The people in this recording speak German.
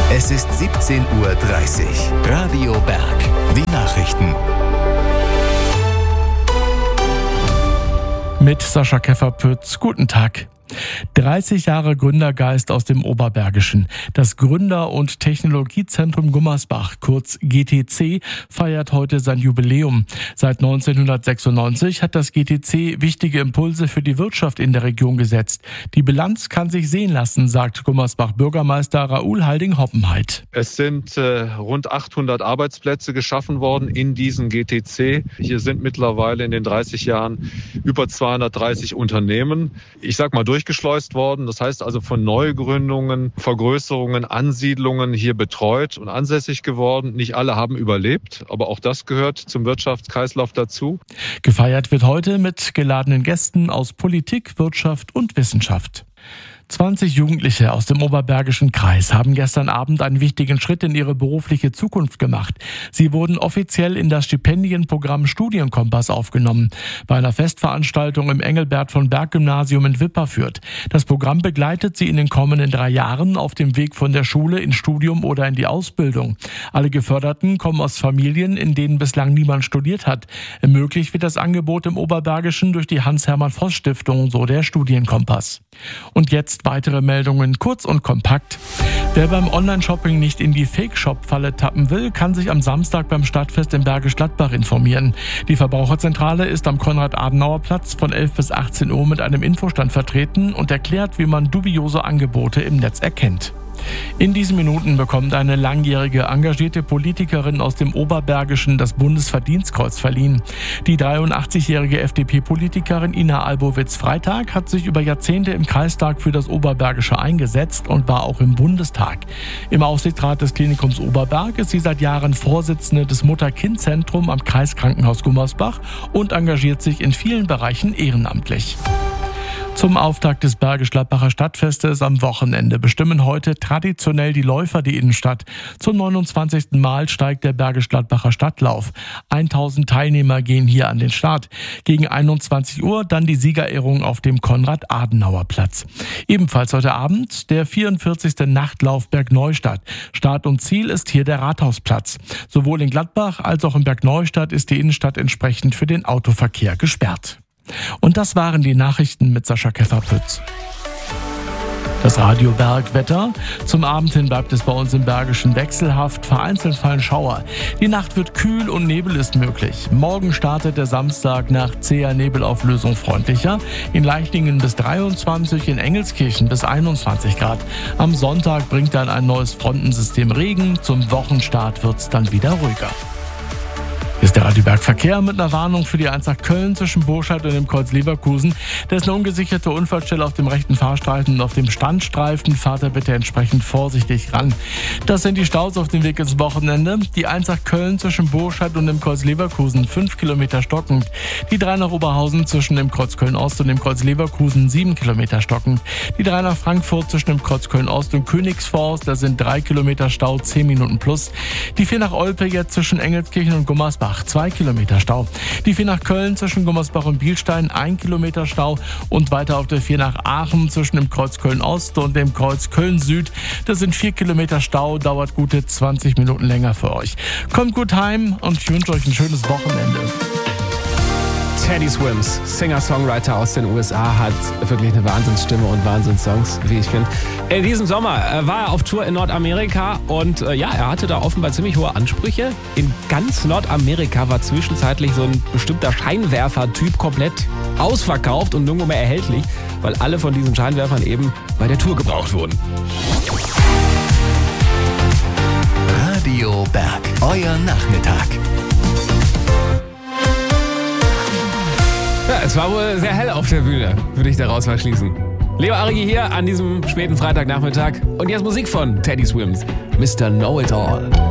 Es ist 17:30 Uhr. Radio Berg. Die Nachrichten. Mit Sascha Keffer-Pütz. Guten Tag. 30 Jahre Gründergeist aus dem Oberbergischen. Das Gründer- und Technologiezentrum Gummersbach, kurz GTC, feiert heute sein Jubiläum. Seit 1996 hat das GTC wichtige Impulse für die Wirtschaft in der Region gesetzt. Die Bilanz kann sich sehen lassen, sagt Gummersbach-Bürgermeister Raoul Halding-Hoppenheit. Es sind rund 800 Arbeitsplätze geschaffen worden in diesem GTC. Hier sind mittlerweile in den 30 Jahren über 230 Unternehmen, ich sag mal, durchgeschleust worden. Das heißt also von Neugründungen, Vergrößerungen, Ansiedlungen hier betreut und ansässig geworden. Nicht alle haben überlebt, aber auch das gehört zum Wirtschaftskreislauf dazu. Gefeiert wird heute mit geladenen Gästen aus Politik, Wirtschaft und Wissenschaft. 20 Jugendliche aus dem Oberbergischen Kreis haben gestern Abend einen wichtigen Schritt in ihre berufliche Zukunft gemacht. Sie wurden offiziell in das Stipendienprogramm Studienkompass aufgenommen, bei einer Festveranstaltung im Engelbert von Berg Gymnasium in Wipperfürth. Das Programm begleitet sie in den kommenden 3 Jahren auf dem Weg von der Schule ins Studium oder in die Ausbildung. Alle Geförderten kommen aus Familien, in denen bislang niemand studiert hat. Ermöglicht wird das Angebot im Oberbergischen durch die Hans-Hermann-Voss-Stiftung, so der Studienkompass. Und jetzt weitere Meldungen, kurz und kompakt. Wer beim Online-Shopping nicht in die Fake-Shop-Falle tappen will, kann sich am Samstag beim Stadtfest in Bergisch Gladbach informieren. Die Verbraucherzentrale ist am Konrad-Adenauer-Platz von 11 bis 18 Uhr mit einem Infostand vertreten und erklärt, wie man dubiose Angebote im Netz erkennt. In diesen Minuten bekommt eine langjährige engagierte Politikerin aus dem Oberbergischen das Bundesverdienstkreuz verliehen. Die 83-jährige FDP-Politikerin Ina Albowitz-Freitag hat sich über Jahrzehnte im Kreistag für das Oberbergische eingesetzt und war auch im Bundestag. Im Aufsichtsrat des Klinikums Oberberg ist sie seit Jahren Vorsitzende des Mutter-Kind-Zentrums am Kreiskrankenhaus Gummersbach und engagiert sich in vielen Bereichen ehrenamtlich. Zum Auftakt des Bergisch Gladbacher Stadtfestes am Wochenende bestimmen heute traditionell die Läufer die Innenstadt. Zum 29. Mal steigt der Bergisch Gladbacher Stadtlauf. 1000 Teilnehmer gehen hier an den Start. Gegen 21 Uhr dann die Siegerehrung auf dem Konrad-Adenauer-Platz. Ebenfalls heute Abend der 44. Nachtlauf Bergneustadt. Start und Ziel ist hier der Rathausplatz. Sowohl in Gladbach als auch in Bergneustadt ist die Innenstadt entsprechend für den Autoverkehr gesperrt. Und das waren die Nachrichten mit Sascha Keffer-Pütz. Das Radio Bergwetter. Zum Abend hin bleibt es bei uns im Bergischen wechselhaft. Vereinzelt fallen Schauer. Die Nacht wird kühl und Nebel ist möglich. Morgen startet der Samstag nach zäher Nebelauflösung freundlicher. In Leichtingen bis 23, in Engelskirchen bis 21 Grad. Am Sonntag bringt dann ein neues Frontensystem Regen. Zum Wochenstart wird es dann wieder ruhiger. Hier ist der Radio Berg Verkehr mit einer Warnung für die 1 nach Köln zwischen Burscheid und dem Kreuz Leverkusen. Da ist eine ungesicherte Unfallstelle auf dem rechten Fahrstreifen und auf dem Standstreifen. Fahrt da bitte entsprechend vorsichtig ran. Das sind die Staus auf dem Weg ins Wochenende. Die 1 nach Köln zwischen Burscheid und dem Kreuz Leverkusen 5 Kilometer stockend. Die 3 nach Oberhausen zwischen dem Kreuz Köln-Ost und dem Kreuz Leverkusen 7 Kilometer stockend. Die 3 nach Frankfurt zwischen dem Kreuz Köln-Ost und Königsforst, da sind 3 Kilometer Stau, 10 Minuten plus. Die 4 nach Olpe jetzt zwischen Engelskirchen und Gummersbach 2 Kilometer Stau. Die 4 nach Köln zwischen Gummersbach und Bielstein 1 Kilometer Stau und weiter auf der 4 nach Aachen zwischen dem Kreuz Köln-Ost und dem Kreuz Köln-Süd. Das sind 4 Kilometer Stau, dauert gute 20 Minuten länger für euch. Kommt gut heim und ich wünsche euch ein schönes Wochenende. Teddy Swims, Singer-Songwriter aus den USA, hat wirklich eine Wahnsinnsstimme und Wahnsinnssongs, wie ich finde. In diesem Sommer war er auf Tour in Nordamerika und er hatte da offenbar ziemlich hohe Ansprüche. In ganz Nordamerika war zwischenzeitlich so ein bestimmter Scheinwerfer-Typ komplett ausverkauft und nirgendwo mehr erhältlich, weil alle von diesen Scheinwerfern eben bei der Tour gebraucht wurden. Radio Berg, euer Nachmittag. Ja, es war wohl sehr hell auf der Bühne, würde ich daraus mal schließen. Leo Arigi hier an diesem späten Freitagnachmittag. Und jetzt Musik von Teddy Swims, Mr. Know-It-All.